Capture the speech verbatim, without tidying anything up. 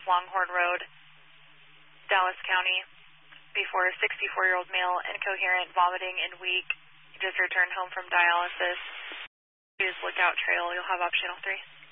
Longhorn Road, Dallas County, before a sixty-four-year-old male, incoherent, vomiting, and weak. He just returned home from dialysis. Use Lookout Trail. You'll have optional three.